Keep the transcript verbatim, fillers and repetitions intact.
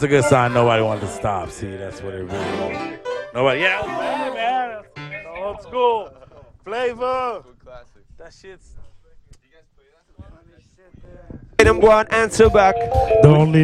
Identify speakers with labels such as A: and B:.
A: a good sign. Nobody wanted to stop. See, that's what it really was. Nobody. Yeah, that was bad, man. That's old school flavor. That shit's.
B: Them go and answer back.
C: The only